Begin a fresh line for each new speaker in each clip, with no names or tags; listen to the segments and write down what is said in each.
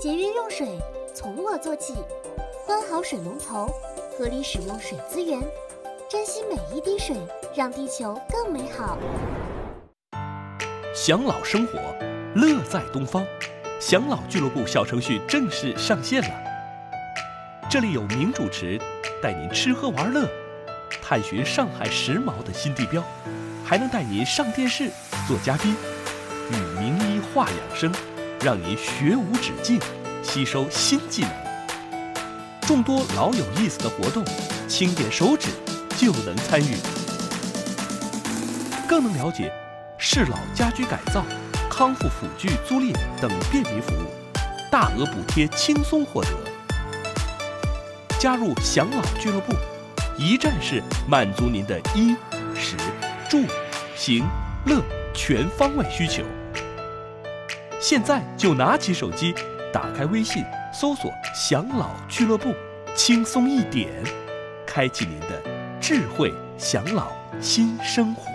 节约用水，从我做起。关好水龙头，合理使用水资源，珍惜每一滴水，让地球更美好。
享老生活，乐在东方。享老俱乐部小程序正式上线了，这里有名主持带您吃喝玩乐，探寻上海时髦的新地标，还能带您上电视做嘉宾，与名医话养生，让您学无止境，吸收新技能。众多老有意思的活动，轻点手指就能参与，更能了解适老家居改造、康复辅具租赁等便民服务，大额补贴轻松获得。加入享老俱乐部，一站式满足您的衣、食、住、行、乐全方位需求。现在就拿起手机，打开微信，搜索“享老俱乐部”，轻松一点，开启您的智慧享老新生活。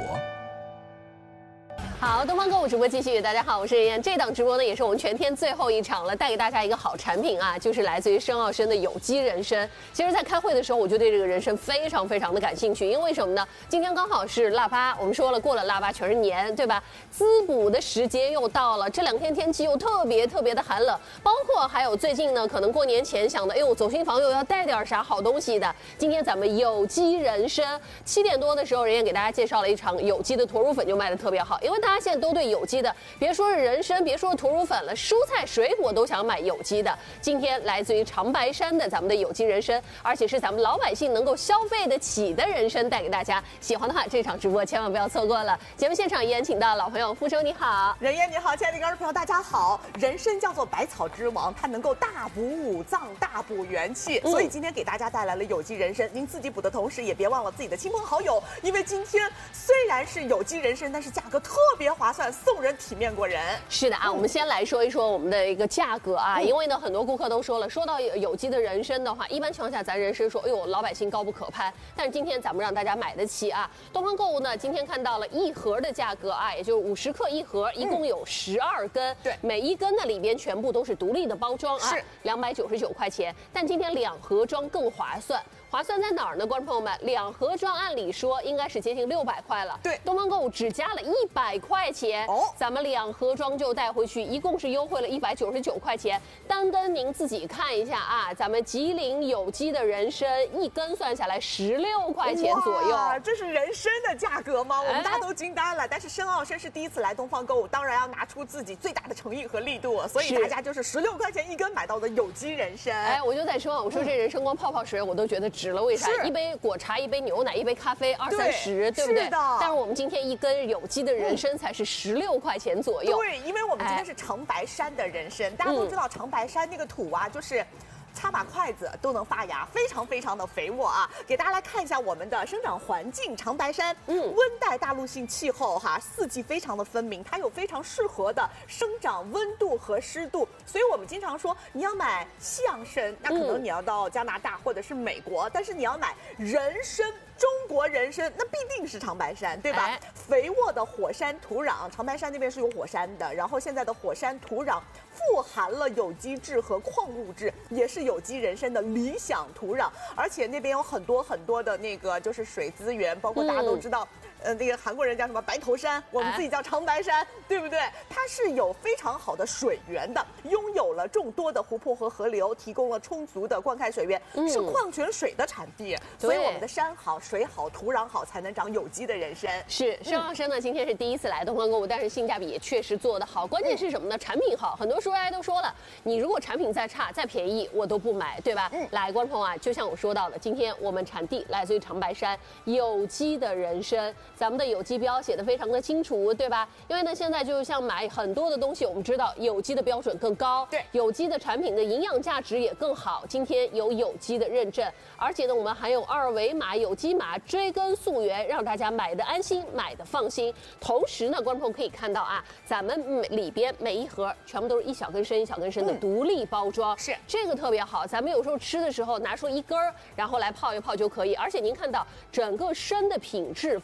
好，东方购物直播继续，大家好，我是妍妍。这档直播呢，也是我们全天最后一场了，带给大家一个好产品啊，就是来自于申奥参的有机人参。其实，在开会的时候，我就对这个人参非常的感兴趣，因为什么呢？今天刚好是腊八，我们说了，过了腊八全是年，对吧？滋补的时节又到了，这2天天气又特别的寒冷，包括还有最近呢，可能过年前想的，哎呦，走亲访友要带点啥好东西的。今天咱们有机人参，7点多的时候，人家给大家介绍了一场有机的驼乳粉，就卖的特别好，因为大家现在都对有机的，别说是人参，别说是驼乳粉了，蔬菜水果都想买有机的。今天来自于长白山的咱们的有机人参，而且是咱们老百姓能够消费得起的人参，带给大家。喜欢的话，这场直播千万不要错过了。节目现场依然请到老朋友傅收，你好，
人燕你好，亲爱的观众朋友大家好。人参叫做百草之王，它能够大补五脏、大补元气，所以今天给大家带来了有机人参。您自己补的同时，也别忘了自己的亲朋好友，因为今天虽然是有机人参，但是价格特别划算，送人体面过人。
是的啊，我们先来说一说我们的一个价格啊，因为呢，很多顾客都说了，说到有机的人参的话，一般情况下咱人参说，哎呦，老百姓高不可攀，但是今天咱们让大家买得起啊。东方购物呢，今天看到了一盒的价格啊，也就是50克一盒，一共有12根，
对，
每一根呢里边全部都是独立的包装啊，
是
299块钱，但今天2盒装更划算。划算在哪儿呢？观众朋友们，2盒装按理说应该是接近600块了，
对，
东方购物只加了100块钱，咱们2盒装就带回去，一共是优惠了199块钱。单单您自己看一下啊，咱们吉林有机的人参一根算下来16块钱左右，
这是人参的价格吗？我们大家都惊呆了。但是申奥参是第一次来东方购物，当然要拿出自己最大的诚意和力度，所以大家就是16块钱一根买到的有机人参。
哎，我就在说，我说这人参光泡水我都觉得值了，为啥？一杯果茶，一杯牛奶，一杯咖啡，20、30，对不对？
是的。
但是我们今天一根有机的人参才是16块钱左右。
对，因为我们今天是长白山的人参，大家都知道长白山那个土啊，就是插把筷子都能发芽，非常的肥沃啊！给大家来看一下我们的生长环境，长白山，温带大陆性气候哈，四季非常的分明，它有非常适合的生长温度和湿度，所以我们经常说你要买西洋参，那可能你要到加拿大或者是美国，但是你要买人参。中国人参那必定是长白山，对吧？肥沃的火山土壤，长白山那边是有火山的，然后现在的火山土壤富含了有机质和矿物质，也是有机人参的理想土壤。而且那边有很多的那个就是水资源，包括大家都知道。那个韩国人叫什么白头山，我们自己叫长白山，对不对？它是有非常好的水源的，拥有了众多的湖泊和河流，提供了充足的灌溉水源，是矿泉水的产地。所以我们的山好、水好、土壤好，才能长有机的人参。
是申奥参呢，今天是第一次来东方购物，但是性价比也确实做得好。关键是什么呢？产品好，很多书大家都说了，你如果产品再差、再便宜，我都不买，对吧？来，观众朋友啊，就像我说到的，今天我们产地来自于长白山，有机的人参。咱们的有机标写的非常的清楚，对吧？因为呢，现在就像买很多的东西，我们知道有机的标准更高，
对，
有机的产品的营养价值也更好。今天有机的认证，而且呢，我们还有2维码、有机码，追根溯源，让大家买的安心，买的放心。同时呢，观众朋友可以看到啊，咱们里边每一盒全部都是1小根参、1小根参的独立包装，
是
这个特别好。咱们有时候吃的时候拿出1根，然后来泡一泡就可以。而且您看到整个参的品质非常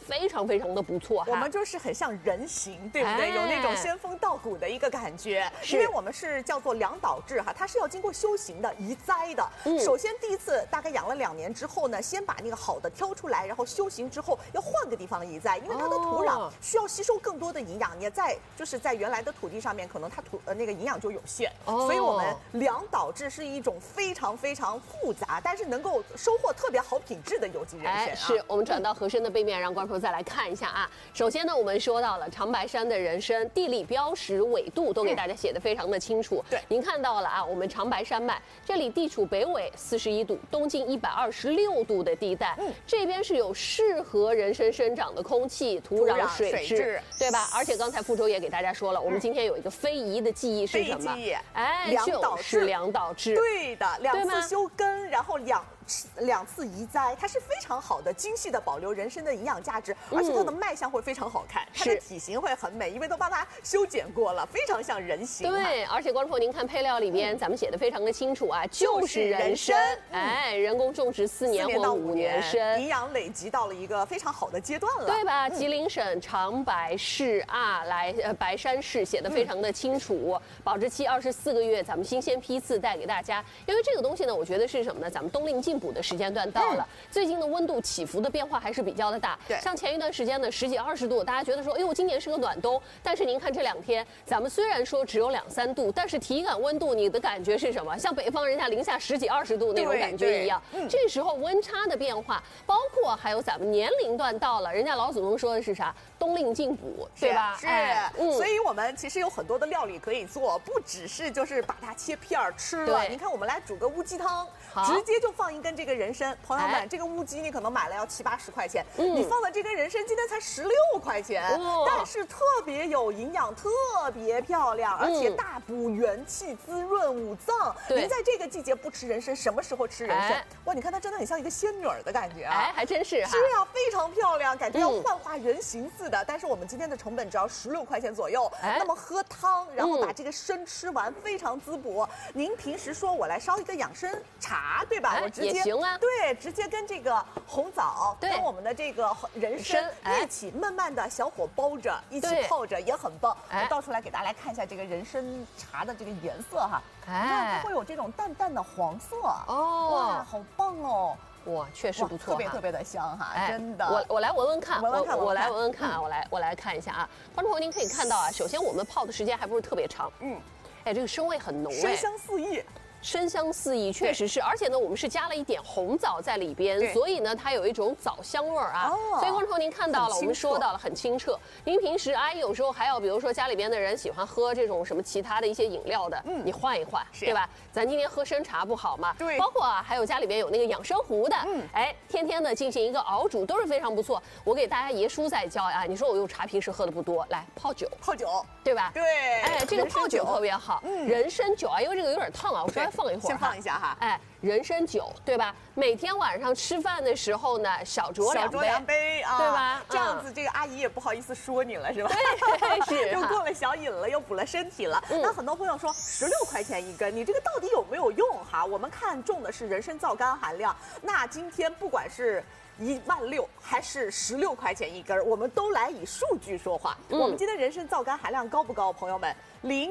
常非常的不错哈。
我们就是很像人形，对不对？有那种仙风道骨的一个感觉。
是
因为我们是叫做两导制哈，它是要经过修行的、移栽的。首先第一次大概养了2年之后呢，先把那个好的挑出来，然后修行之后要换个地方移栽，因为它的土壤需要吸收更多的营养，你在原来的土地上面，可能它那个营养就有限，所以我们两导制是一种非常非常复杂，但是能够收获特别好品质的有机人参啊。
是我们转到盒参的背面，让观众再来看一下啊。首先呢，我们说到了长白山的人参地理标识、纬度都给大家写得非常的清楚。
对，
您看到了啊，我们长白山脉这里地处北纬41度、东经126度的地带，这边是有适合人参生长的空气、土壤、水质，对吧？而且刚才傅周也给大家说了，我们今天有一个非遗的技艺是什么？就是两导制。
对的，2次休耕，然后2次移栽，它是非常好的、精细的保留人参的营养价值，而且它的卖相会非常好看，它的体型会很美，因为都帮它修剪过了，非常像人形。
对，而且观众您看配料里边，咱们写的非常的清楚啊，就是人参，人工种植4年或5年生，
营养累积到了一个非常好的阶段了，
对吧？吉林省长白市白山市写的非常的清楚，保质期24个月，咱们新鲜批次带给大家。因为这个东西呢，我觉得是什么呢？咱们冬令进补的时间段到了，最近的温度起伏的变化还是比较的大。
对，
像前一段时间呢，10几20度，大家觉得说，哎呦，今年是个暖冬。但是您看这2天，咱们虽然说只有2、3度，但是体感温度你的感觉是什么？像北方人家零下10几20度那种感觉一样。这时候温差的变化，包括还有咱们年龄段到了，人家老祖宗说的是啥？冬令进补，对吧？
是，所以我们其实有很多的料理可以做，不只是就是把它切片吃了。你看，我们来煮个乌鸡汤，直接就放一根这个人参。朋友们，这个乌鸡你可能买了要70、80块钱，你放的这根人参今天才16块钱，但是特别有营养，特别漂亮，而且大补元气，滋润五脏。您在这个季节不吃人参，什么时候吃人参？哇，你看它真的很像一个仙女的感觉啊！
还真是哈。
是啊，非常漂亮，感觉要幻化人形似的。但是我们今天的成本只要16块钱左右，那么喝汤，然后把这个参吃完，非常滋补。您平时说我来烧一个养生茶，对吧？我直接
也行啊。
对，直接跟这个红枣跟我们的这个人参一起慢慢的小火煲着，一起泡着，也很棒。我倒出来给大家来看一下这个人参茶的这个颜色哈，你看它会有这种淡淡的黄色哇，好棒哦。
哇，确实不错，
特别特别的香哈，真的。
我来闻闻看，我来闻闻看啊，
嗯
我来看一下啊。观众朋友，您可以看到啊，首先我们泡的时间还不是特别长，哎，这个生味很浓，
生香四溢。
生香四溢，确实是，而且呢，我们是加了一点红枣在里边，所以呢，它有一种枣香味儿啊。所以观众朋友您看到了，我们说到了很清澈。您平时有时候还有，比如说家里边的人喜欢喝这种什么其他的一些饮料的，你换一换，对吧？咱今天喝生茶不好吗？
对。
包括还有家里边有那个养生壶的，天天的进行一个熬煮都是非常不错。我给大家爷叔在教啊，你说我用茶平时喝的不多，来泡酒，对吧？
对。
这个泡酒特别好，人参酒啊，因为这个有点烫啊，我稍微放一会儿，
先放一下哈。
人参酒，对吧？每天晚上吃饭的时候呢，小酌2杯
啊，
对吧？
这样子，这个阿姨也不好意思说你了，是吧？
对，是
又过了小瘾了，又补了身体了。那很多朋友说16块钱一根，你这个到底有没有用哈？我们看重的是人参皂苷含量。那今天不管是16000还是16块钱一根，我们都来以数据说话。我们今天人参皂苷含量高不高，朋友们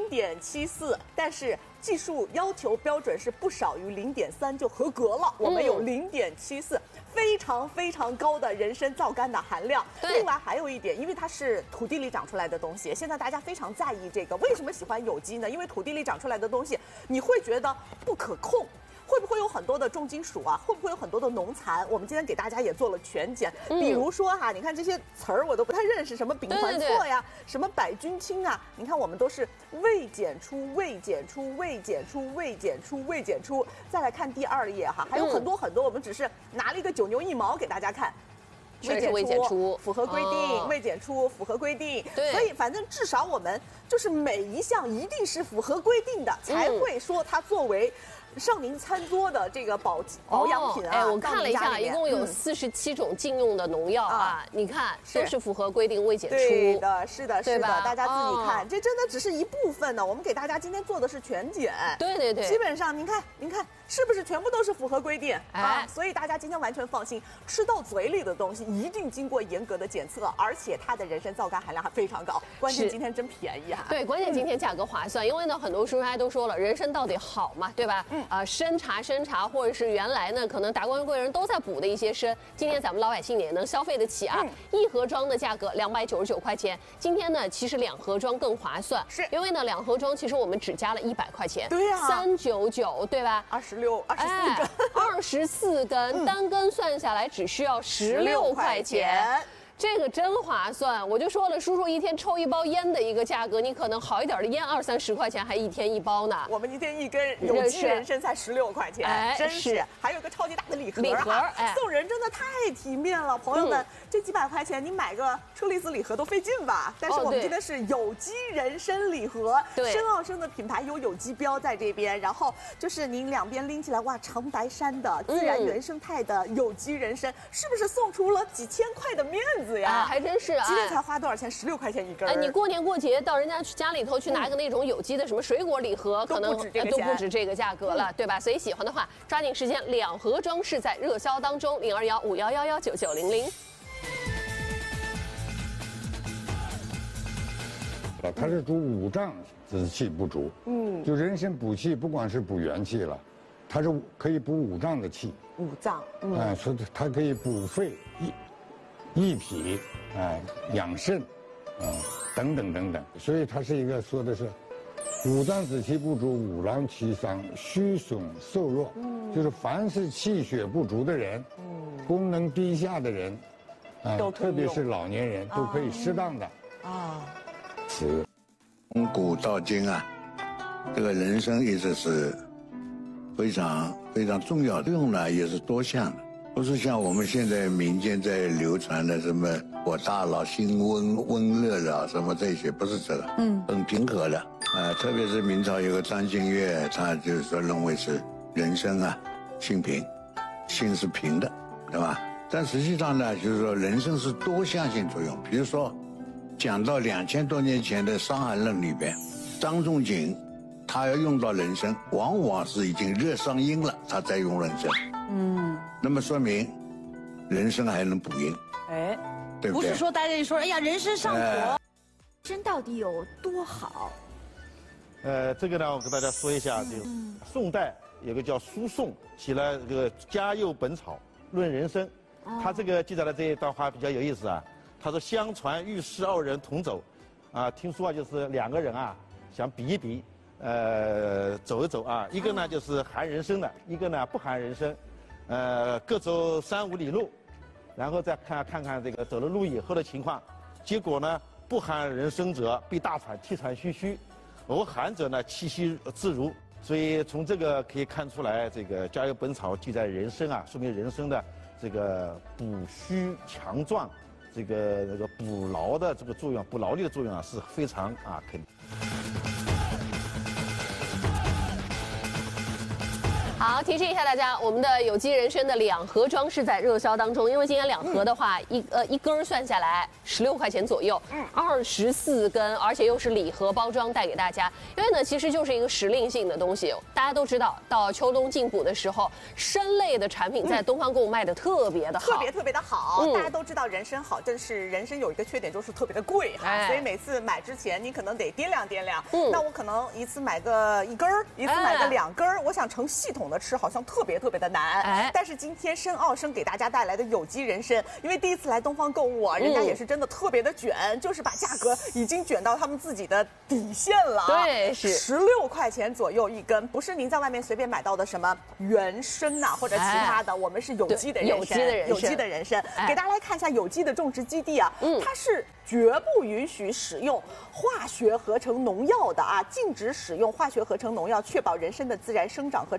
？0.74，但是技术要求标准是不少于0.3就合格了。我们有0.74，非常非常高的人参皂苷的含量。另外还有一点，因为它是土地里长出来的东西，现在大家非常在意这个。为什么喜欢有机呢？因为土地里长出来的东西，你会觉得不可控。会不会有很多的重金属啊？会不会有很多的农残？我们今天给大家也做了全检，比如说哈，你看这些词儿我都不太认识，什么丙环唑呀，什么百菌清啊，你看我们都是未检出、未检出、未检出、未检出、未检出。再来看第2页哈，还有很多很多，我们只是拿了一个9牛1毛给大家看。
未检出
符合规定，未检出符合规定，所以反正至少我们就是每一项一定是符合规定的，才会说它作为上您餐桌的这个保养品啊。
哎，我看了一下，一共有47种禁用的农药啊，你看都是符合规定未检出。
对的，是的，是的，大家自己看，这真的只是一部分呢。我们给大家今天做的是全检。
对对对，
基本上您看是不是全部都是符合规定啊？所以大家今天完全放心，吃到嘴里的东西一定经过严格的检测，而且它的人参皂苷含量还非常高。关键今天真便宜啊！
对，关键今天价格划算，因为呢很多书大家都说了，人参到底好嘛，对吧？参茶或者是原来呢可能达官贵人都在补的一些参，今天咱们老百姓也能消费得起啊。1盒装的价格299块钱，今天呢其实2盒装更划算，
是
因为呢2盒装其实我们只加了100块钱，
对呀
，399对吧？24根，单根算下来只需要16块钱。这个真划算，我就说了，叔叔一天抽1包烟的一个价格，你可能好一点的烟20-30块钱，还1天1包呢。
我们一天1根有机人参才16块钱，
哎，
真是。还有个超级大的礼盒，
哎，
送人真的太体面了，朋友们，这几百块钱你买个车厘子礼盒都费劲吧？但是我们今天是有机人参礼盒，深奥生的品牌有机标在这边，然后就是您两边拎起来，哇，长白山的自然原生态的有机人参，是不是送出了几千块的面子？
还真是啊！
今天才花多少钱？16块钱1根。
哎，你过年过节到人家家里头去拿个那种有机的什么水果礼盒，可能都不止这个价格了，对吧？所以喜欢的话，抓紧时间，2盒装是在热销当中，0215119900。
它是主五脏之气不足，就人参补气，不光是补元气了，它是可以补五脏的气。
五脏，
所以它可以补肺、益脾，养肾，等等等等，所以它是一个说的是五脏之气不足，五劳其伤，虚损瘦弱，就是凡是气血不足的人，功能低下的人，特别是老年人都可以适当的吃。
从古到今啊，这个人参一直是非常非常重要的，用呢也是多项的。不是像我们现在民间在流传的什么我大脑心温热的什么这些，不是这个，很平和的，特别是明朝有个张敬岳，他就是说认为是人参啊，性平，性是平的，对吧？但实际上呢，就是说人参是多项性作用，比如说讲到2000多年前的《伤寒论》里边，张仲景他要用到人参，往往是已经热伤阴了，他再用人参。那么说明人参还能补阴，对不对？
不是说大家一说，哎呀，人参上火，人参到底有多好？
这个呢，我跟大家说一下，这个宋代有个叫苏颂写了这个《嘉佑本草论人参》，他这个记载的这一段话比较有意思啊。他说：“相传御史2人同走，听说就是2个人想比一比，走一走啊，一个呢就是含人参的，一个呢不含人参。”各走3-5里路，然后再看看这个走了路以后的情况，结果呢，不含人参者必大喘，气喘吁吁；而含者呢，气息自如。所以从这个可以看出来，这个《嘉佑本草》记载人参说明人参的这个补虚强壮，这个补劳的这个作用，补劳力的作用是非常肯定。
好，提示一下大家，我们的有机人参的2盒装是在热销当中，因为今天2盒的话，一根算下来16块钱左右，24根，而且又是礼盒包裝带给大家。因为呢，其实就是一个时令性的东西，大家都知道，到秋冬进补的时候，参类的产品在东方购物卖的特别的好，
特别的好。大家都知道人参好，但是人参有一个缺点就是特别的贵所以每次买之前你可能得掂量掂量。那我可能一次买个1根儿，一次买个2根儿，我想成系统的吃好像特别的难。但是今天深奥生给大家带来的有机人参，因为第一次来东方购物人家也是真的特别的卷，就是把价格已经卷到他们自己的底线了。
对，是
16块钱左右1根，不是您在外面随便买到的什么原参或者其他的，我们是有机的人参，有机的人参。给大家来看一下有机的种植基地它是绝不允许使用化学合成农药的禁止使用化学合成农药，确保人参的自然生长和纯净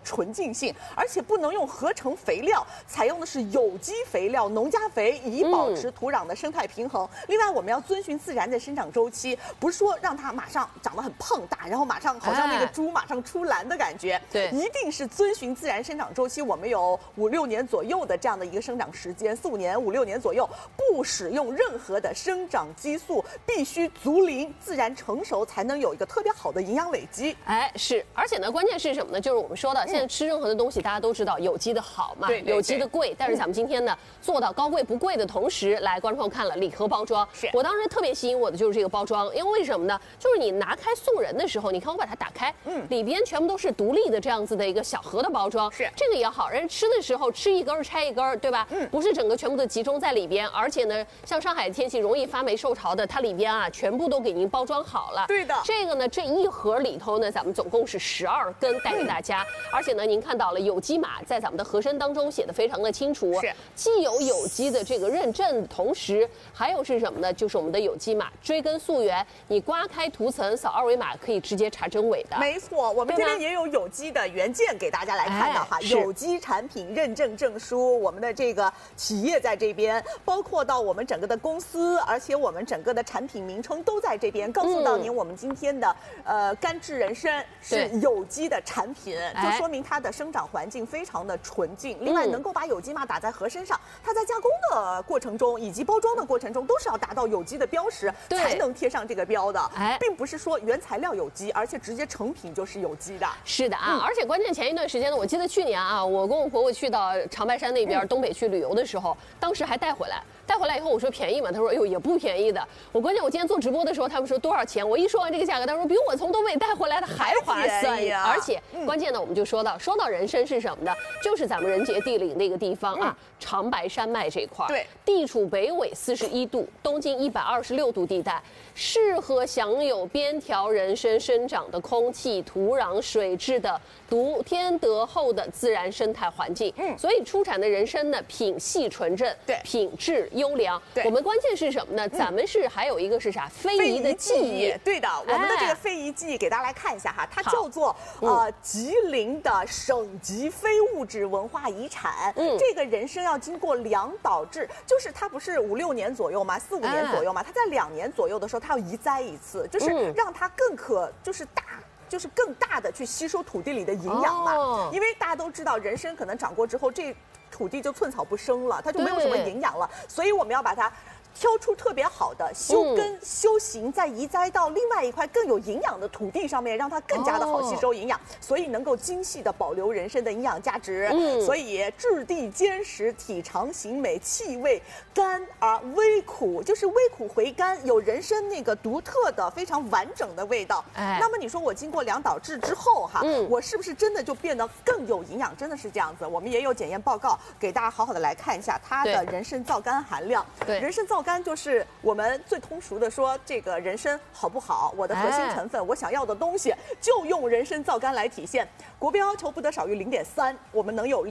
性性，而且不能用合成肥料，采用的是有机肥料、农家肥，以保持土壤的生态平衡。另外，我们要遵循自然的生长周期，不是说让它马上长得很胖大，然后马上好像那个猪马上出栏的感觉。
对，
一定是遵循自然生长周期。我们有5、6年左右的这样的一个生长时间，4、5年、5、6年左右，不使用任何的生长激素，必须足龄自然成熟，才能有一个特别好的营养累积。
哎，是，而且呢，关键是什么呢？就是我们说的，现在吃任何的东西，大家都知道有机的好嘛，有机的贵。但是咱们今天呢，做到高贵不贵的同时，来观众朋友看了礼盒包装，
是
我当时特别吸引我的就是这个包装，因为为什么呢？就是你拿开送人的时候，你看我把它打开，里边全部都是独立的这样子的一个小盒的包装，
是
这个也好，人吃的时候吃一根拆一根，对吧？不是整个全部的集中在里边，而且呢，像上海的天气容易发霉受潮的，它里边啊全部都给您包装好了。
对的，
这个呢，这一盒里头呢，咱们总共是12根带给大家，而且呢，您看到了有机码在咱们的盒身当中写的非常的清楚，
是
既有有机的这个认证，同时还有是什么呢？就是我们的有机码追根溯源，你刮开涂层扫2维码可以直接查真伪的。
没错，我们这边也有有机的原件给大家来看到哈，有机产品认证证书，我们的这个企业在这边，包括到我们整个的公司，而且我们整个的产品名称都在这边，告诉到您我们今天的干制人参是有机的产品，就说明它的生长环境非常的纯净。另外，能够把有机码打在盒身上，它在加工的过程中以及包装的过程中，都是要达到有机的标识才能贴上这个标的，并不是说原材料有机，而且直接成品就是有机的。
是的啊，而且关键前一段时间呢，我记得去年啊，我跟我婆婆去到长白山那边东北去旅游的时候，当时还带回来以后，我说便宜吗？他说，哎呦，也不便宜的。关键我今天做直播的时候，他们说多少钱？我一说完这个价格，他说比我从东北带回来的还划算。而且关键呢，我们就说到人参是什么呢？就是咱们人杰地灵那个地方啊，长白山脉这块，
对，
地处北纬41度，东经126度地带，适合享有边条人参生长的空气、土壤、水质的得天独厚的自然生态环境。所以出产的人参呢，品系纯正，
对，
品质优良。
对，
我们关键是什么呢？咱们是还有一个是啥？非遗的技艺。
对的，我们的这个非遗技艺给大家来看一下哈，它叫做吉林的省级非物质文化遗产。这个人参要经过2导制，就是它不是5、6年左右吗？4、5年左右吗？它在2年左右的时候，它要移栽一次，就是让它更就是更大的去吸收土地里的营养嘛。因为大家都知道，人参可能长过之后，这土地就寸草不生了，它就没有什么营养了，所以我们要把它挑出特别好的，修根修行，再移栽到另外一块更有营养的土地上面，让它更加的好吸收营养，所以能够精细的保留人参的营养价值。所以质地坚实，体长形美，气味甘而微苦，就是微苦回甘，有人参那个独特的非常完整的味道。那么你说我经过2导制之后哈，我是不是真的就变得更有营养？真的是这样子。我们也有检验报告，给大家好好的来看一下它的人参皂苷含量。对，人参皂苷就是我们最通俗的说这个人参好不好，我的核心成分，我想要的东西就用人参皂苷来体现。国标要求不得少于0.3，我们能有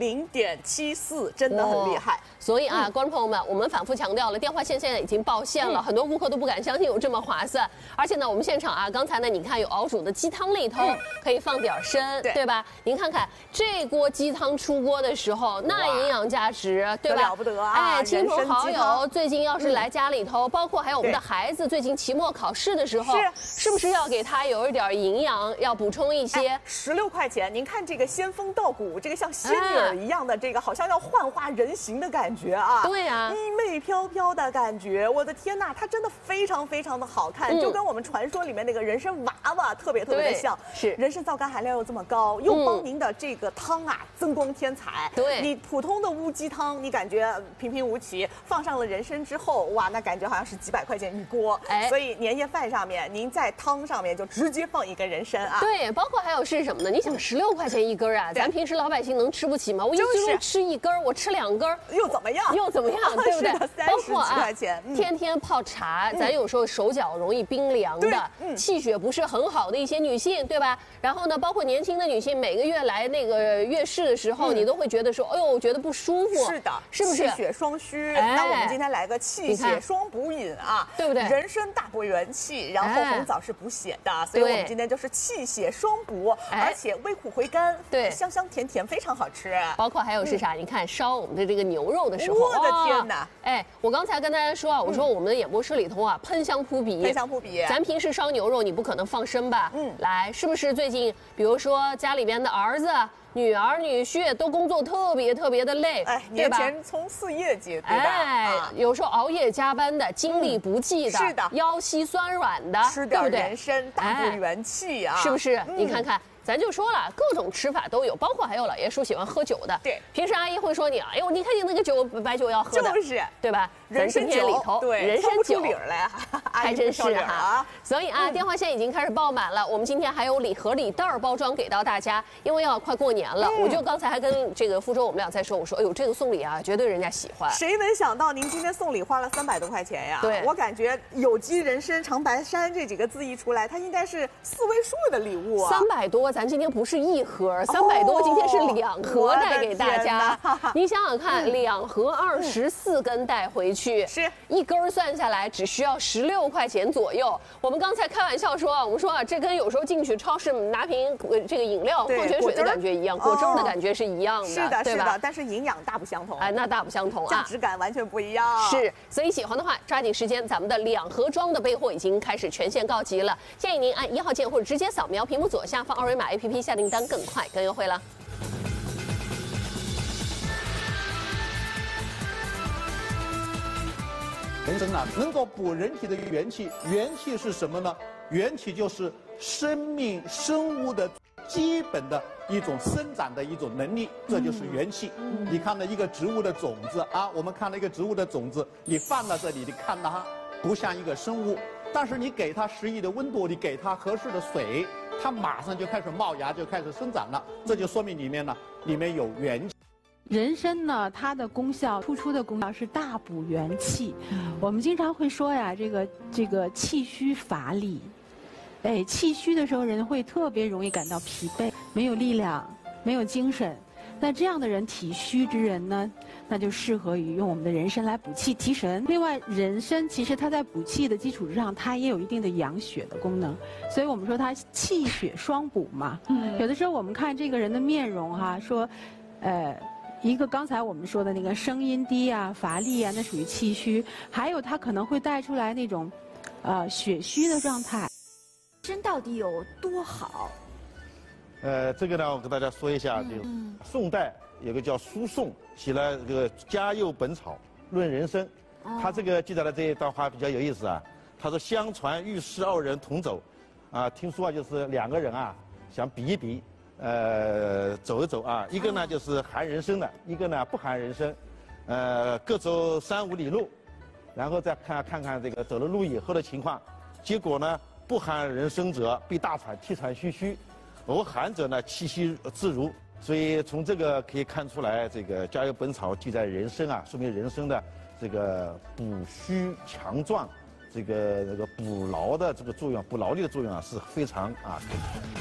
0.74，真的很厉害。
所以啊，观众朋友们，我们反复强调了，电话线现在已经爆线了，很多顾客都不敢相信有这么划算。而且呢，我们现场啊，刚才呢，你看有熬煮的鸡汤里头可以放点参，对吧？您看看这锅鸡汤出锅的时候，那营养价值，对吧？
了不得啊！
亲朋好友最近要是来家里头，包括还有我们的孩子，最近期末考试的时候，是不是要给他有一点营养，要补充一些
？16块钱，您看这个仙风道骨，这个像仙女儿一样的，这个好像要幻化人形的感觉啊！
对啊，
衣袂飘飘的感觉，我的天呐，它真的非常非常的好看，就跟我们传说里面那个人参娃娃特别的像。是，人参皂苷含量又这么高，又帮您的这个汤啊增光添彩。对，你普通的乌鸡汤，你感觉平平无奇，放上了人参之后，哇，那感觉好像是几百块钱一锅。所以年夜饭上面，您在汤上面就直接放一根人参啊。
对，包括还有是什么呢？你想16块钱一根啊，咱平时老百姓能吃不起吗？我一周吃1根，我吃2根
又怎么样？
对不对？包括
30几块钱，
天天泡茶，咱有时候手脚容易冰凉的，气血不是很好的一些女性，对吧？然后呢，包括年轻的女性，每个月来那个月事的时候，你都会觉得说，哎呦，觉得不舒服。
是的，
是不是？
气血双虚。那我们今天来个气血血双补饮啊，
对不对？
人参大补元气，然后红枣是补血的，所以我们今天就是气血双补，而且微苦回甘，
对，
香香甜甜，非常好吃。
包括还有是啥？你看烧我们的这个牛肉的时候，
我的天哪！
哎，我刚才跟大家说啊，我说我们的演播室里头啊，喷香扑鼻，
喷香扑鼻。
咱平时烧牛肉，你不可能放生吧？来，是不是最近，比如说家里边的儿子、女儿、女婿都工作特别的累，
哎，年前冲4业绩，对吧？
哎，有时候熬夜加班的，精力不济的，
是的，
腰膝酸软的，
吃点人参大补元气啊，
是不是？你看看。咱就说了，各种吃法都有，包括还有老爷叔喜欢喝酒的。
对，
平时阿姨会说你，哎呦，你看你那个酒，白酒要喝的，
就是，
对吧？
人参酒里
头，
对，
人参酒
理来，
还真是哈。所以啊，电话线已经开始爆满了。我们今天还有礼盒、礼袋包装给到大家，因为要快过年了。我就刚才还跟这个福州我们俩在说，我说，哎呦，这个送礼啊，绝对人家喜欢。
谁能想到您今天送礼花了300多块钱呀？
对，
我感觉有机人参长白山这几个字一出来，它应该是4位数的礼物啊。
300多，咱今天不是1盒，300多，今天是2盒带给大家。你想想看，2盒24根带回去，
是
1根算下来只需要16块钱左右。我们刚才开玩笑说，我们说啊，这跟有时候进去超市拿瓶这个饮料、矿泉水的感觉一样，果汁的感觉是一样的，
是的，
对吧？
但是营养大不相同。
哎，那大不相同啊，
价值感完全不一样。
是，所以喜欢的话，抓紧时间，咱们的2盒装的备货已经开始全线告急了。建议您按1号键或者直接扫描屏幕左下方2维码 APP 下订单，更快更优惠了。
人参呢，能够补人体的元气。元气是什么呢？元气就是生命生物的基本的一种生长的一种能力，这就是元气。你看到一个植物的种子啊，我们看到一个植物的种子，你放到这里，你看到它不像一个生物，但是你给它适宜的温度，你给它合适的水，它马上就开始冒芽，就开始生长了。这就说明里面有元气。
人参呢，它的功效突出的功效是大补元气。我们经常会说呀，这个气虚乏力，哎，气虚的时候人会特别容易感到疲惫，没有力量，没有精神。那这样的人，体虚之人呢，那就适合于用我们的人参来补气提神。另外，人参其实它在补气的基础之上，它也有一定的养血的功能，所以我们说它气血双补嘛。有的时候我们看这个人的面容哈，说，一个刚才我们说的那个声音低啊、乏力啊，那属于气虚；还有它可能会带出来那种，血虚的状态。
参到底有多好？
这个呢，我跟大家说一下，这个宋代有个叫苏颂写了这个《嘉佑本草论人参》，他这个记载的这一段话比较有意思啊。他说：“相传御师2人同走，啊，听说啊就是2个人啊想比一比。”走一走啊，一个呢就是含人参的，一个呢不含人参，各走3、5里路，然后再看看这个走了路以后的情况，结果呢，不含人参者必大喘，气喘吁吁，而含者呢气息自如。所以从这个可以看出来，这个《嘉佑本草》记载人参啊，说明人参的这个补虚强壮，这个补劳的这个作用，补劳力的作用啊是非常啊。